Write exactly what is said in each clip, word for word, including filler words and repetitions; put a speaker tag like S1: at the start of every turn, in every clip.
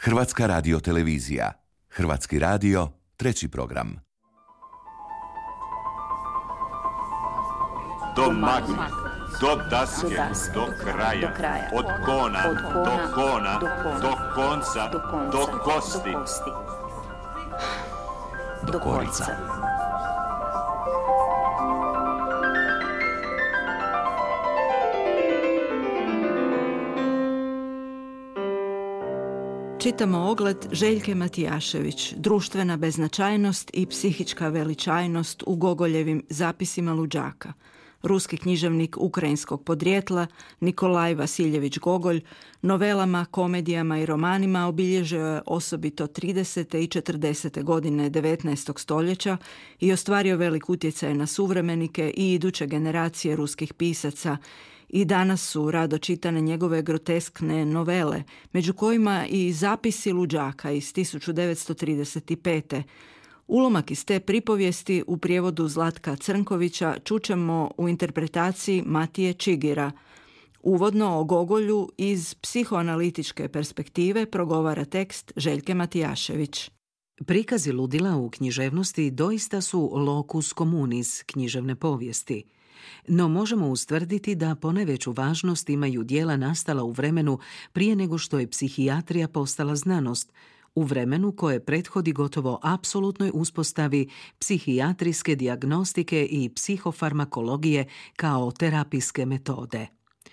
S1: Hrvatska radiotelevizija. Hrvatski radio, treći program.
S2: Do magme, do daske, do kraja, od kona, do kona, do konca, do kosti,
S3: do korica. Čitamo ogled Željke Matijašević, društvena beznačajnost i psihička veličajnost u Gogoljevim zapisima luđaka. Ruski književnik ukrajinskog podrijetla Nikolaj Vasiljević Gogolj novelama, komedijama i romanima obilježio je osobito tridesete i četrdesete godine devetnaestog stoljeća i ostvario velik utjecaj na suvremenike i iduće generacije ruskih pisaca. I danas su rado čitane njegove groteskne novele, među kojima i Zapisi luđaka iz tisuću devetsto trideset pete. Ulomak iz te pripovijesti u prijevodu Zlatka Crnkovića čućemo u interpretaciji Matije Čigira. Uvodno o Gogolju iz psihoanalitičke perspektive progovara tekst Željke Matijašević.
S4: Prikazi ludila u književnosti doista su locus communis književne povijesti. No možemo ustvrditi da ponajveću važnost imaju djela nastala u vremenu prije nego što je psihijatrija postala znanost, u vremenu koje prethodi gotovo apsolutnoj uspostavi psihijatrijske dijagnostike i psihofarmakologije kao terapijske metode.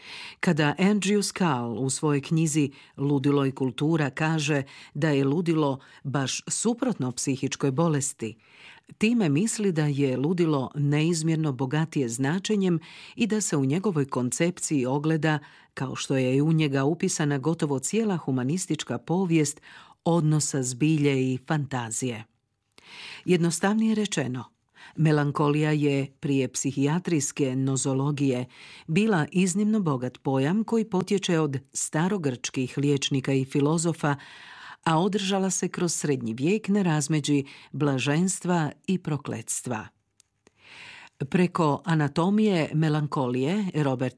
S4: Kada Andrew Scull u svojoj knjizi Ludilo i kultura kaže da je ludilo baš suprotno psihičkoj bolesti, time misli da je ludilo neizmjerno bogatije značenjem i da se u njegovoj koncepciji ogleda, kao što je i u njega upisana gotovo cijela humanistička povijest, odnosa zbilje i fantazije. Jednostavnije rečeno, melankolija je prije psihijatrijske nozologije bila iznimno bogat pojam koji potječe od starogrčkih liječnika i filozofa, a održala se kroz srednji vijek na razmeđi blaženstva i prokletstva. Preko anatomije melankolije Robert